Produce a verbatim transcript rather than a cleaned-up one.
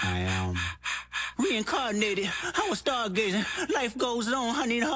I am reincarnated. I was stargazing. Life goes on. I need a